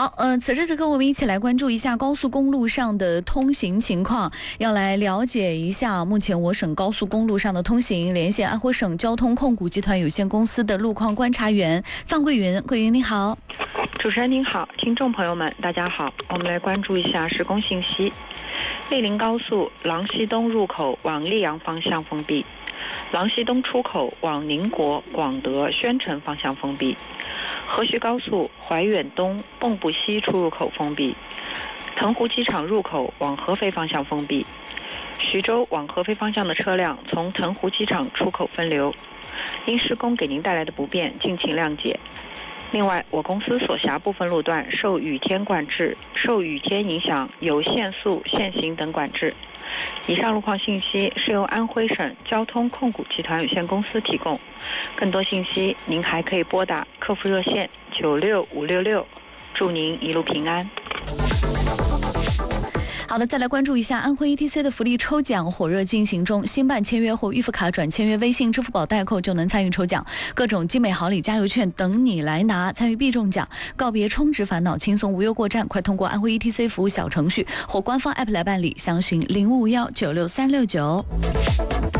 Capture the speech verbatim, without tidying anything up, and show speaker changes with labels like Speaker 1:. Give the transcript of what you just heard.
Speaker 1: 好，呃，此时此刻我们一起来关注一下高速公路上的通行情况，要来了解一下目前我省高速公路上的通行。连线安徽省交通控股集团有限公司的路况观察员臧桂云，桂云你好。
Speaker 2: 主持人您好，听众朋友们大家好，我们来关注一下施工信息。莅临高速郎溪东入口往溧阳方向封闭，郎溪东出口往宁国、广德、宣城方向封闭。河徐高速怀远东蚌埠西出入口封闭，腾湖机场入口往合肥方向封闭。徐州往合肥方向的车辆从腾湖机场出口分流，因施工给您带来的不便，敬请谅解。另外，我公司所辖部分路段受雨天管制，受雨天影响有限速、限行等管制。以上路况信息是由安徽省交通控股集团有限公司提供，更多信息您还可以拨打客服热线九六五六六，祝您一路平安。
Speaker 1: 好的，再来关注一下安徽 E T C 的福利抽奖火热进行中，新办签约或预付卡转签约微信、支付宝代扣就能参与抽奖，各种精美好礼、加油券等你来拿，参与必中奖，告别充值烦恼，轻松无忧过站，快通过安徽 E T C 服务小程序或官方 App 来办理，详询零五幺九六三六九。